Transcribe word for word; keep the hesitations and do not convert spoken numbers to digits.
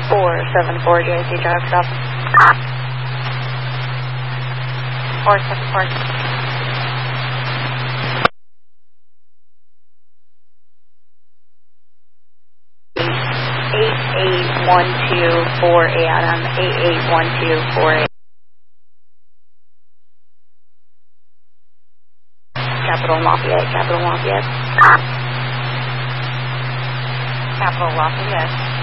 four seven four J C drive stop. four seven four. eight eight one two four Adam, eight eight one two four eight. Capital Lafayette, Capital Lafayette. Capital Lafayette.